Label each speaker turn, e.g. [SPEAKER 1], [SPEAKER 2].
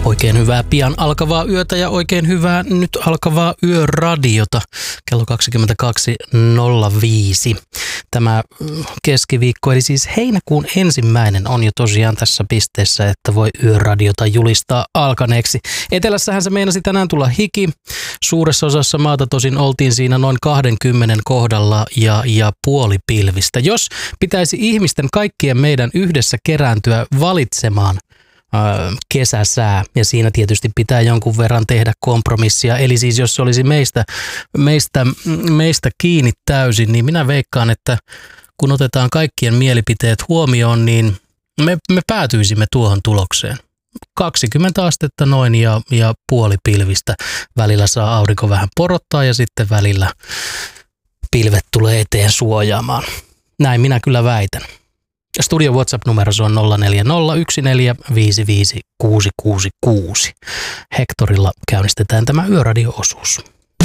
[SPEAKER 1] Oikein hyvää pian alkavaa yötä ja oikein hyvää nyt alkavaa yöradiota. Kello 22.05. Tämä keskiviikko, eli siis heinäkuun 1. on jo tosiaan tässä pisteessä, että voi yöradiota julistaa alkaneeksi. Etelässähän se meinasi tänään tulla hiki. Suuressa osassa maata tosin oltiin siinä noin 20 kohdalla ja puolipilvistä. Jos pitäisi ihmisten kaikkien meidän yhdessä kerääntyä valitsemaan kesäsää, ja siinä tietysti pitää jonkun verran tehdä kompromissia, eli siis jos se olisi meistä kiinni täysin, niin minä veikkaan, että kun otetaan kaikkien mielipiteet huomioon, niin me päätyisimme tuohon tulokseen. 20 astetta noin ja puolipilvistä. Välillä saa aurinko vähän porottaa ja sitten välillä pilvet tulee eteen suojaamaan. Näin minä kyllä väitän. Studio WhatsApp-numero on 0401455666. Hektorilla käynnistetään tämä yöradio-osuus.